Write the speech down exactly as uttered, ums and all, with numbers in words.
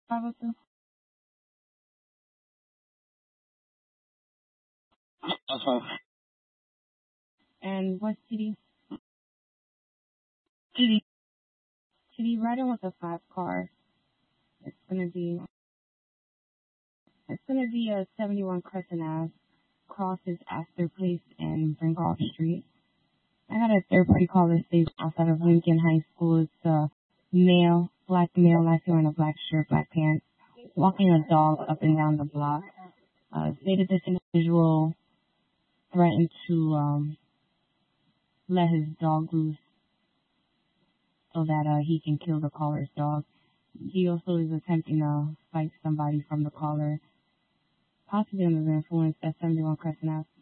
five oh two. That's fine. And what city? City. City riding with a five car. It's gonna be it's gonna be a seventy-one Crescent Ave, crosses Astor Place and Brinkoff Street. I got a third party call that stays outside of Lincoln High School. It's a male, black male, last wearing a black shirt, black pants, walking a dog up and down the block. Uh, stated this individual threatened to um let his dog loose so that uh he can kill the caller's dog. He also is attempting to fight somebody from the caller, possibly under the influence at seventy-one Crescent Ave.